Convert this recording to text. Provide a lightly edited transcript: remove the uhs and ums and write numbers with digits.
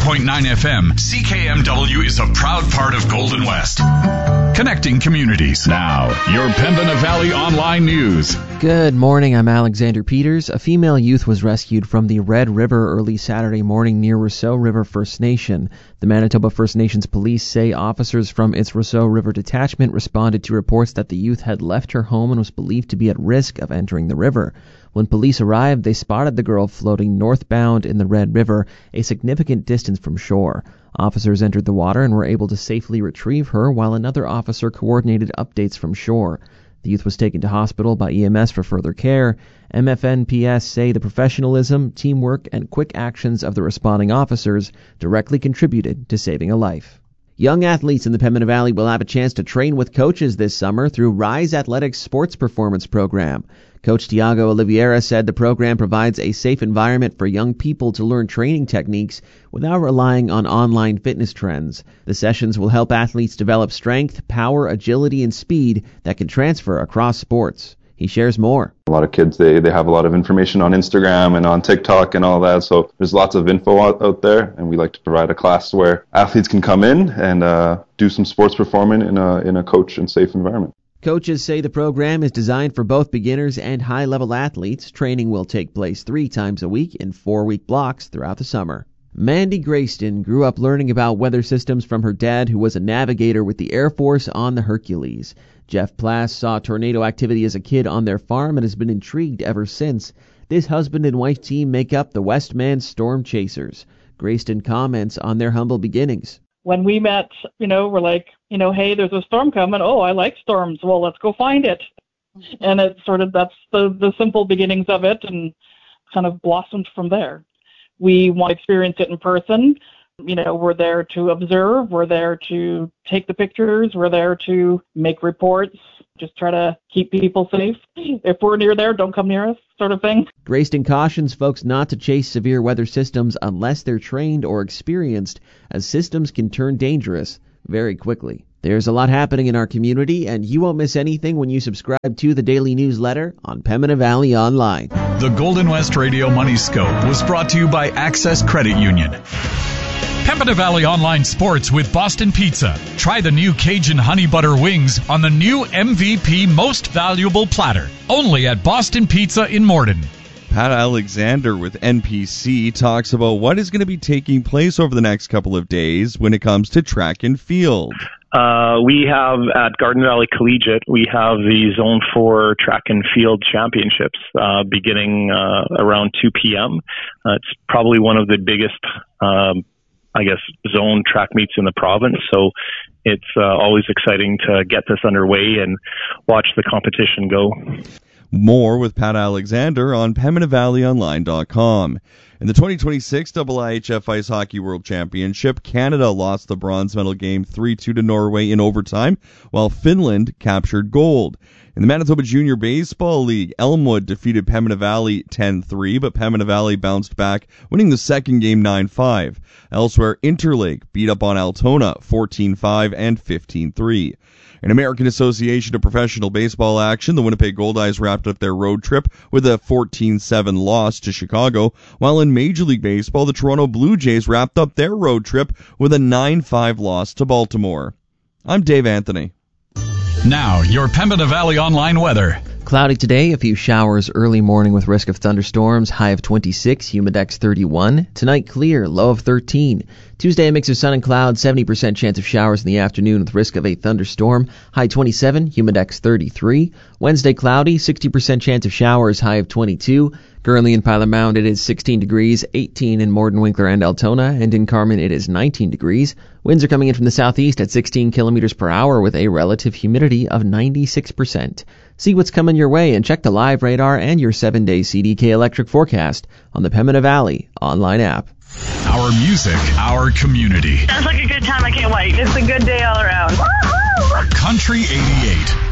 FM, CKMW is a proud part of Golden West. Connecting communities. Now, your Pembina Valley Online News. Good morning, I'm Alexander Peters. A female youth was rescued from the Red River early Saturday morning near Rousseau River First Nation. The Manitoba First Nations police say officers from its Rousseau River detachment responded to reports that the youth had left her home and was believed to be at risk of entering the river. When police arrived, they spotted the girl floating northbound in the Red River, a significant distance from shore. Officers entered the water and were able to safely retrieve her, while another officer coordinated updates from shore. The youth was taken to hospital by EMS for further care. MFNPS say the professionalism, teamwork, and quick actions of the responding officers directly contributed to saving a life. Young athletes in the Pembina Valley will have a chance to train with coaches this summer through Rise Athletics Sports Performance Program. Coach Tiago Oliveira said the program provides a safe environment for young people to learn training techniques without relying on online fitness trends. The sessions will help athletes develop strength, power, agility, and speed that can transfer across sports. He shares more. A lot of kids, they have a lot of information on Instagram and on TikTok and all that, so there's lots of info out there, and we like to provide a class where athletes can come in and do some sports performing in a coach and safe environment. Coaches say the program is designed for both beginners and high-level athletes. Training will take place 3 times a week in 4-week blocks throughout the summer. Mandy Grayston grew up learning about weather systems from her dad, who was a navigator with the Air Force on the Hercules. Jeff Plass saw tornado activity as a kid on their farm and has been intrigued ever since. This husband and wife team make up the Westman Storm Chasers. Grayston comments on their humble beginnings. When we met, we're like, hey, there's a storm coming. Oh, I like storms. Well, let's go find it. And it's that's the simple beginnings of it, and kind of blossomed from there. We want to experience it in person. We're there to observe. We're there to take the pictures. We're there to make reports. Just try to keep people safe. If we're near there, don't come near us, sort of thing. Grayston cautions folks not to chase severe weather systems unless they're trained or experienced, as systems can turn dangerous very quickly. There's a lot happening in our community, and you won't miss anything when you subscribe to the daily newsletter on Pembina Valley Online. The Golden West Radio Money Scope was brought to you by Access Credit Union. Pembina Valley Online Sports with Boston Pizza. Try the new Cajun Honey Butter Wings on the new MVP Most Valuable Platter. Only at Boston Pizza in Morden. Pat Alexander with NPC talks about what is going to be taking place over the next couple of days when it comes to track and field. We have at Garden Valley Collegiate, we have the Zone 4 Track and Field Championships beginning around 2 p.m. It's probably one of the biggest zone track meets in the province. So it's always exciting to get this underway and watch the competition go. More with Pat Alexander on PembinaValleyOnline.com. In the 2026 IIHF Ice Hockey World Championship, Canada lost the bronze medal game 3-2 to Norway in overtime, while Finland captured gold. In the Manitoba Junior Baseball League, Elmwood defeated Pembina Valley 10-3, but Pembina Valley bounced back, winning the second game 9-5. Elsewhere, Interlake beat up on Altona 14-5 and 15-3. In American Association of Professional Baseball action, the Winnipeg Goldeyes wrapped up their road trip with a 14-7 loss to Chicago, while in Major League Baseball, the Toronto Blue Jays wrapped up their road trip with a 9-5 loss to Baltimore. I'm Dave Anthony. Now, your Pembina Valley Online weather. Cloudy today, a few showers early morning with risk of thunderstorms, high of 26, humidex 31. Tonight clear, low of 13. Tuesday, a mix of sun and clouds, 70% chance of showers in the afternoon with risk of a thunderstorm, high 27, humidex 33. Wednesday, cloudy, 60% chance of showers, high of 22. Currently in Pilot Mound, it is 16 degrees, 18 in Morden, Winkler, and Altona, and in Carman, it is 19 degrees. Winds are coming in from the southeast at 16 kilometers per hour with a relative humidity of 96%. See what's coming your way and check the live radar and your 7-day CDK electric forecast on the Pembina Valley online app. Our music, our community. Sounds like a good time. I can't wait. It's a good day all around. Woo-hoo! Country 88.